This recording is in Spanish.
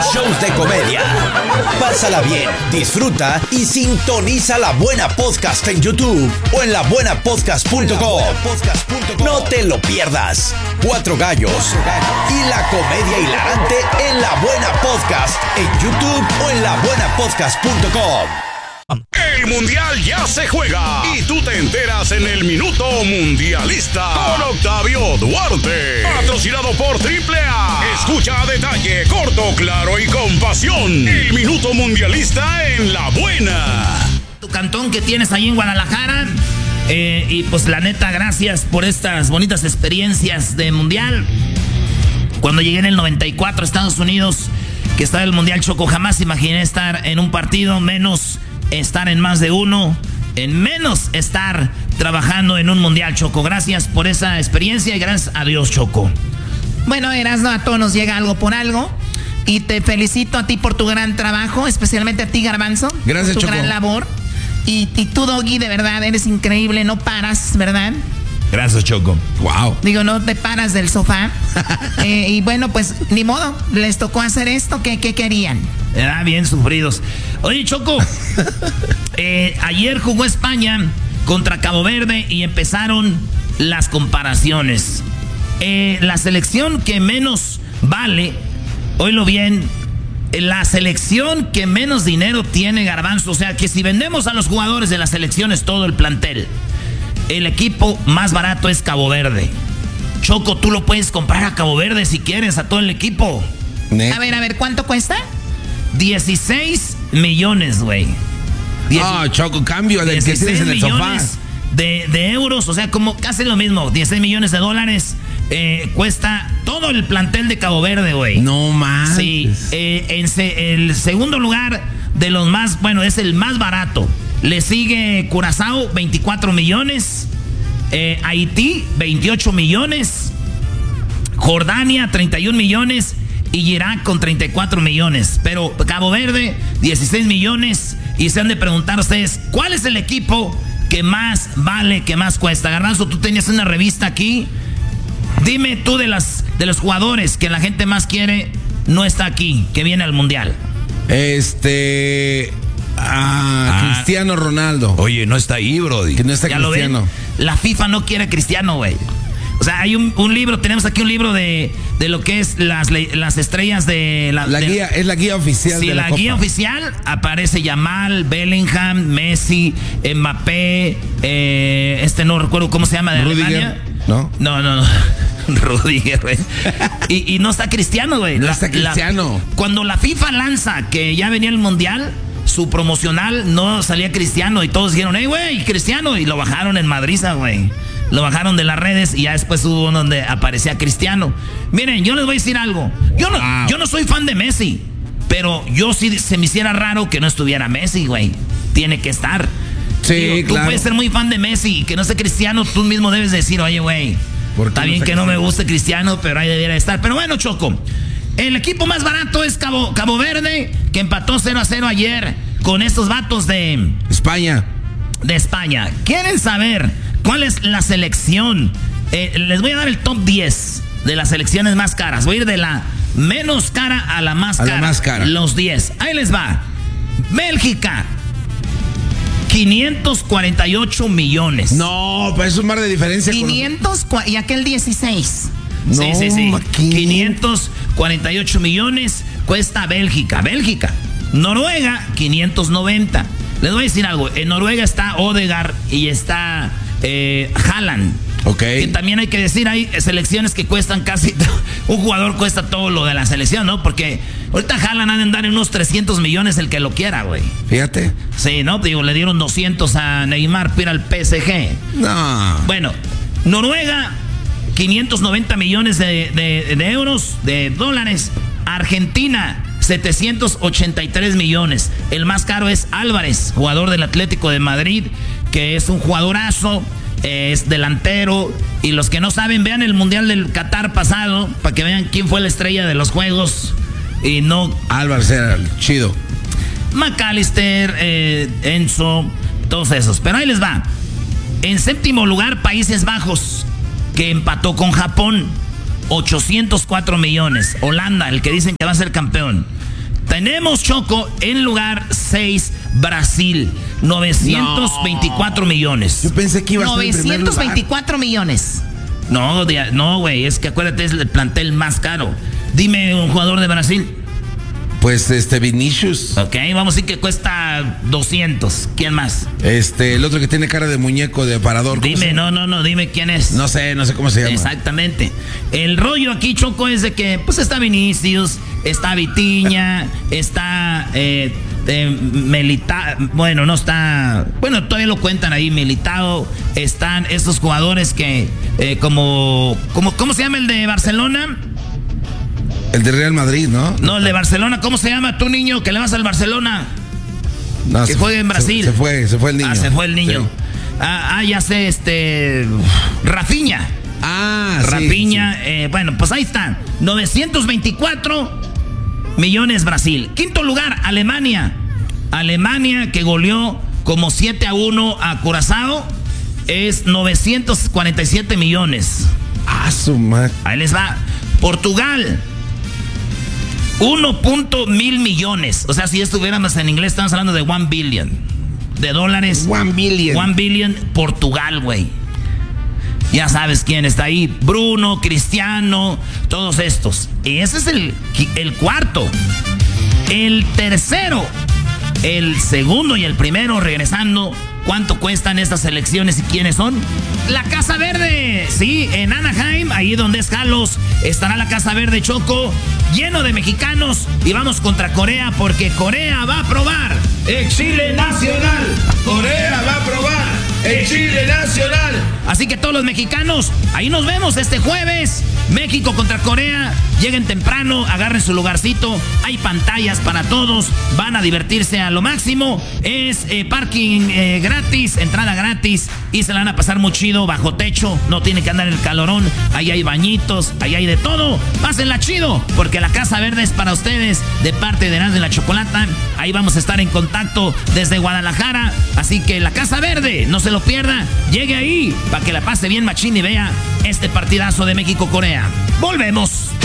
shows de comedia. Pásala bien, disfruta y sintoniza La Buena Podcast en YouTube o en labuenapodcast.com. No te lo pierdas. 4 gallos y la comedia hilarante en La Buena Podcast en YouTube o en labuenapodcast.com. El Mundial ya se juega y tú te enteras en el Minuto Mundialista con Octavio Duarte. Patrocinado por AAA. Escucha a detalle, corto, claro y con pasión. El Minuto Mundialista en La Buena. Tu cantón que tienes ahí en Guadalajara. Y pues la neta, gracias por estas bonitas experiencias de Mundial. Cuando llegué en el 94 a Estados Unidos, que estaba el Mundial, Choco, jamás imaginé estar en un partido, menos estar en más de uno, en menos estar trabajando en un Mundial, Choco. Gracias por esa experiencia y gracias a Dios, Choco. Bueno, Erasno, a todos nos llega algo por algo. Y te felicito a ti por tu gran trabajo, especialmente a ti, Garbanzo. Gracias, por tu Choco. gran labor. Y tú, Doggy, de verdad, eres increíble, no paras, ¿verdad? Gracias, Choco. Wow. Digo, no te paras del sofá. Y bueno, pues, ni modo, les tocó hacer esto. ¿Qué querían? Bien sufridos. Oye, Choco, ayer jugó España contra Cabo Verde y empezaron las comparaciones. La selección que menos vale, oílo bien, la selección que menos dinero tiene, Garbanzo. O sea, que si vendemos a los jugadores de las selecciones todo el plantel, el equipo más barato es Cabo Verde. Choco, tú lo puedes comprar a Cabo Verde si quieres, a todo el equipo. A ver, ¿cuánto cuesta? 16 millones, güey. Choco, cambio del que tienes en el sofá. De euros, o sea, como casi lo mismo. 16 millones de dólares cuesta todo el plantel de Cabo Verde, güey. No más. Sí, el segundo lugar de los más, bueno, es el más barato. Le sigue Curazao, 24 millones. Haití, 28 millones. Jordania, 31 millones. Y Irak con 34 millones. Pero Cabo Verde, 16 millones. Y se han de preguntar ustedes, ¿cuál es el equipo que más vale, que más cuesta? Garbanzo, tú tenías una revista aquí. Dime tú de los jugadores que la gente más quiere, no está aquí, que viene al Mundial. Cristiano Ronaldo. Oye, no está ahí, brody. Que no está ¿Ya Cristiano. Lo ven? La FIFA no quiere a Cristiano, güey. O sea, hay un libro, tenemos aquí un libro de lo que es las estrellas de la guía, es la guía oficial de la Copa. Sí, la guía oficial aparece Yamal, Bellingham, Messi, Mbappé, no recuerdo cómo se llama, de Rudiger, Alemania. No. Rudiger, güey. Y no está Cristiano, güey. No está Cristiano. Cuando la FIFA lanza que ya venía el Mundial, su promocional no salía Cristiano y todos dijeron, güey, Cristiano, y lo bajaron en Madriza, güey. Lo bajaron de las redes y ya después hubo uno donde aparecía Cristiano. Miren, yo les voy a decir algo. Yo no soy fan de Messi, pero yo sí se me hiciera raro que no estuviera Messi, güey. Tiene que estar. Sí, Digo, claro. Tú puedes ser muy fan de Messi y que no esté Cristiano, tú mismo debes decir, oye, güey, está bien que no me guste Cristiano, pero ahí debiera estar. Pero bueno, Choco, el equipo más barato es Cabo Verde, que empató 0-0 ayer con estos vatos de España. ¿Quieren saber cuál es la selección? Les voy a dar el top 10 de las selecciones más caras. Voy a ir de la menos cara a la más cara. Los 10. Ahí les va. Bélgica, 548 millones. No, pues es un mar de diferencia. 500 y aquel 16. No, Sí. 500. 548 millones cuesta Bélgica. Noruega, 590. Les voy a decir algo. En Noruega está Odegaard y está Haaland. Ok. Que también hay que decir, hay selecciones que cuestan casi... Un jugador cuesta todo lo de la selección, ¿no? Porque ahorita Haaland ha de andar en unos 300 millones el que lo quiera, güey. Fíjate. Sí, ¿no? Digo, le dieron 200 a Neymar para el PSG. No. Bueno, Noruega, 590 millones de euros, de dólares. Argentina, 783 millones. El más caro es Álvarez, jugador del Atlético de Madrid, que es un jugadorazo, es delantero. Y los que no saben, vean el Mundial del Qatar pasado, para que vean quién fue la estrella de los juegos. Y no... Álvarez era el chido. McAllister, Enzo, todos esos. Pero ahí les va. En séptimo lugar, Países Bajos, que empató con Japón, 804 millones. Holanda, el que dicen que va a ser campeón. Tenemos, Choco, en lugar 6, Brasil. 924 millones. Yo pensé que iba a ser en primer lugar. 924 millones. No, güey, es que acuérdate, es el plantel más caro. Dime un jugador de Brasil. Pues Vinicius. Ok, vamos a decir que cuesta 200. ¿Quién más? El otro que tiene cara de muñeco de aparador. Dime, no, dime quién es. No sé cómo se llama. Exactamente. El rollo aquí, Choco, es de que pues está Vinicius, está Vitinha, está Militao, no está, bueno, todavía lo cuentan ahí, Militao, están estos jugadores que ¿cómo se llama el de Barcelona? El de Real Madrid, ¿no? No, el de Barcelona, ¿cómo se llama tu niño que le vas al Barcelona? No, que juegue en Brasil. Se fue el niño. Se fue el niño. Sí. Ya sé, Rafinha. Rafinha, sí. Bueno, pues ahí están. 924 millones Brasil. Quinto lugar, Alemania. Alemania, que goleó como 7-1 a Curazao, es 947 millones. Su madre. Ahí les va. Portugal, 1.1 millones. O sea, si estuviéramos en inglés, estamos hablando de 1 billion de dólares. 1 billion. 1 billion, Portugal, güey. Ya sabes quién está ahí. Bruno, Cristiano, todos estos. Y ese es el cuarto. El tercero, el segundo y el primero, regresando. ¿Cuánto cuestan estas elecciones y quiénes son? La Casa Verde. Sí, en Anaheim, ahí donde es Jalos, estará la Casa Verde, Choco, lleno de mexicanos. Y vamos contra Corea, porque Corea va a probar el Chile Nacional. Corea va a probar el Chile Nacional. Así que todos los mexicanos, ahí nos vemos este jueves. México contra Corea. Lleguen temprano, agarren su lugarcito. Hay pantallas para todos. Van a divertirse a lo máximo. Es parking gratis, entrada gratis. Y se la van a pasar muy chido, bajo techo. No tiene que andar en el calorón. Ahí hay bañitos, ahí hay de todo. Pásenla chido, porque la Casa Verde es para ustedes, de parte de Erasmo y la Chocolata. Ahí vamos a estar en contacto desde Guadalajara. Así que la Casa Verde, no se lo pierda. Llegue ahí para que la pase bien machín y vea este partidazo de México-Corea. Volvemos.